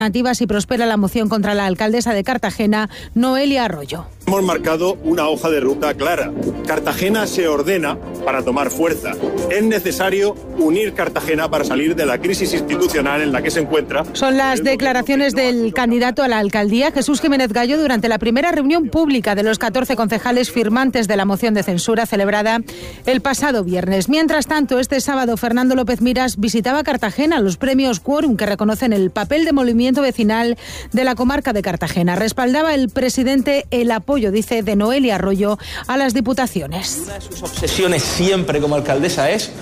Si prospera la moción contra la alcaldesa de Cartagena, Noelia Arroyo. Hemos marcado una hoja de ruta clara. Cartagena se ordena para tomar fuerza. Es necesario unir Cartagena para salir de la crisis institucional en la que se encuentra. Son las declaraciones del candidato a la alcaldía, Jesús Jiménez Gallo, durante la primera reunión pública de los 14 concejales firmantes de la moción de censura celebrada el pasado viernes. Mientras tanto, este sábado, Fernando López Miras visitaba Cartagena, los premios Quórum, que reconocen el papel de movimiento vecinal de la comarca de Cartagena. Respaldaba el presidente el apoyo, dice, de Noelia Arroyo a las diputaciones. Una de sus obsesiones siempre como alcaldesa es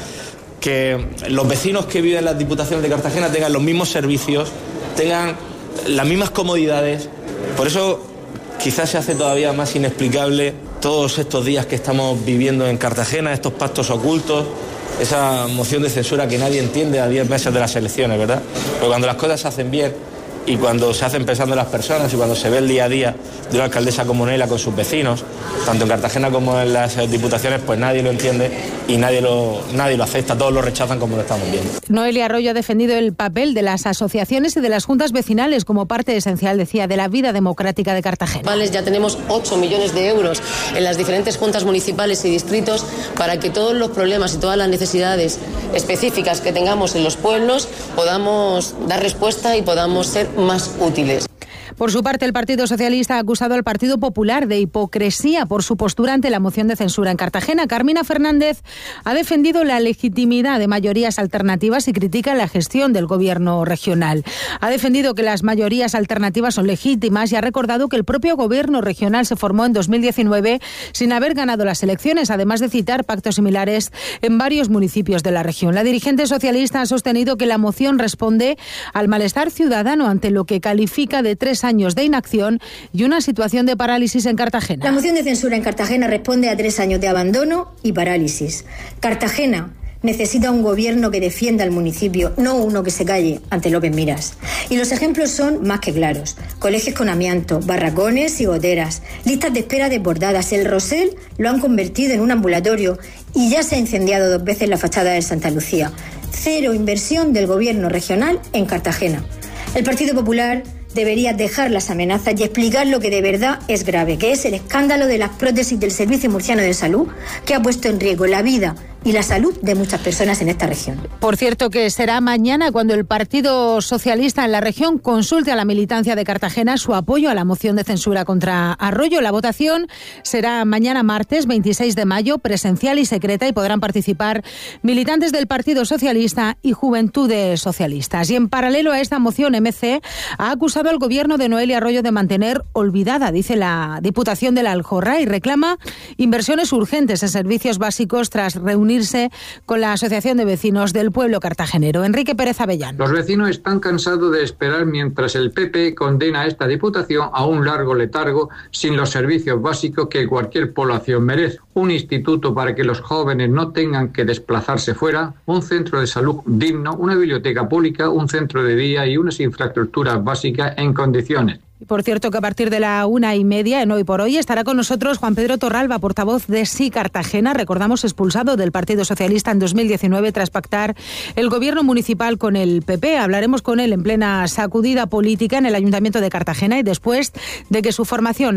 que los vecinos que viven en las diputaciones de Cartagena tengan los mismos servicios, tengan las mismas comodidades. Por eso quizás se hace todavía más inexplicable todos estos días que estamos viviendo en Cartagena, estos pactos ocultos, esa moción de censura que nadie entiende a 10 meses de las elecciones, ¿verdad? Pero cuando las cosas se hacen bien y cuando se hacen pensando en las personas y cuando se ve el día a día de una alcaldesa como Noelia con sus vecinos, tanto en Cartagena como en las diputaciones, pues nadie lo entiende y nadie lo acepta, todos lo rechazan como lo estamos viendo. Noelia Arroyo ha defendido el papel de las asociaciones y de las juntas vecinales como parte esencial, decía, de la vida democrática de Cartagena. Ya tenemos 8 millones de euros en las diferentes juntas municipales y distritos para que todos los problemas y todas las necesidades específicas que tengamos en los pueblos podamos dar respuesta y podamos ser más útiles. Por su parte, el Partido Socialista ha acusado al Partido Popular de hipocresía por su postura ante la moción de censura en Cartagena. Carmina Fernández ha defendido la legitimidad de mayorías alternativas y critica la gestión del gobierno regional. Ha defendido que las mayorías alternativas son legítimas y ha recordado que el propio gobierno regional se formó en 2019 sin haber ganado las elecciones, además de citar pactos similares en varios municipios de la región. La dirigente socialista ha sostenido que la moción responde al malestar ciudadano ante lo que califica de 3 años de inacción y una situación de parálisis en Cartagena. La moción de censura en Cartagena responde a 3 años de abandono y parálisis. Cartagena necesita un gobierno que defienda al municipio, no uno que se calle ante López Miras. Y los ejemplos son más que claros. Colegios con amianto, barracones y goteras, listas de espera desbordadas. El Rosell lo han convertido en un ambulatorio y ya se ha incendiado 2 veces la fachada de Santa Lucía. 0 inversión del gobierno regional en Cartagena. El Partido Popular debería dejar las amenazas y explicar lo que de verdad es grave, que es el escándalo de las prótesis del Servicio Murciano de Salud, que ha puesto en riesgo la vida y la salud de muchas personas en esta región. Por cierto, que será mañana cuando el Partido Socialista en la región consulte a la militancia de Cartagena su apoyo a la moción de censura contra Arroyo. La votación será mañana martes 26 de mayo, presencial y secreta, y podrán participar militantes del Partido Socialista y Juventudes Socialistas. Y en paralelo a esta moción, MC ha acusado al gobierno de Noelia Arroyo de mantener olvidada, dice la Diputación de la Aljorra, y reclama inversiones urgentes en servicios básicos tras reunirse con la Asociación de Vecinos del Pueblo Cartagenero. Enrique Pérez Avellán. Los vecinos están cansados de esperar mientras el PP condena a esta Diputación a un largo letargo sin los servicios básicos que cualquier población merece. Un instituto para que los jóvenes no tengan que desplazarse fuera, un centro de salud digno, una biblioteca pública, un centro de día y unas infraestructuras básicas en condiciones. Por cierto, que a partir de la 1:30 en Hoy por Hoy estará con nosotros Juan Pedro Torralba, portavoz de Sí Cartagena, recordamos expulsado del Partido Socialista en 2019 tras pactar el gobierno municipal con el PP. Hablaremos con él en plena sacudida política en el Ayuntamiento de Cartagena y después de que su formación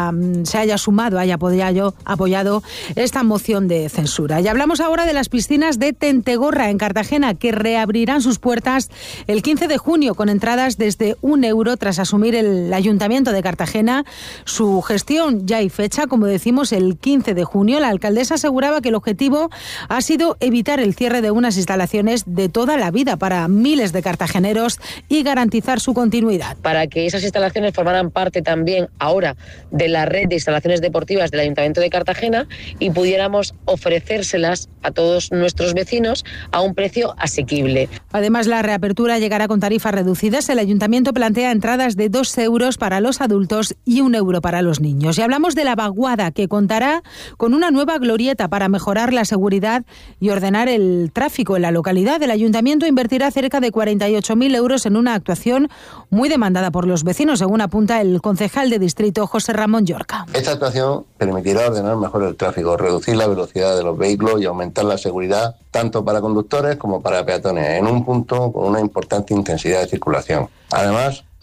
se haya sumado, haya apoyado esta moción de censura. Y hablamos ahora de las piscinas de Tentegorra en Cartagena, que reabrirán sus puertas el 15 de junio con entradas desde €1 tras asumir el Ayuntamiento de Cartagena su gestión. Ya hay fecha, como decimos, el 15 de junio. La alcaldesa aseguraba que el objetivo ha sido evitar el cierre de unas instalaciones de toda la vida para miles de cartageneros y garantizar su continuidad. Para que esas instalaciones formaran parte también ahora de la red de instalaciones deportivas del Ayuntamiento de Cartagena y pudiéramos ofrecérselas a todos nuestros vecinos a un precio asequible. Además, la reapertura llegará con tarifas reducidas. El Ayuntamiento plantea entradas de €2 para los adultos y €1 para los niños. Y hablamos de la vaguada, que contará con una nueva glorieta para mejorar la seguridad y ordenar el tráfico en la localidad. El Ayuntamiento invertirá cerca de 48.000 euros en una actuación muy demandada por los vecinos, según apunta el concejal de distrito José Ramón Llorca. Esta actuación permitirá ordenar mejor el tráfico, reducir la velocidad de los vehículos y aumentar la seguridad tanto para conductores como para peatones, en un punto con una importante intensidad de circulación. Además,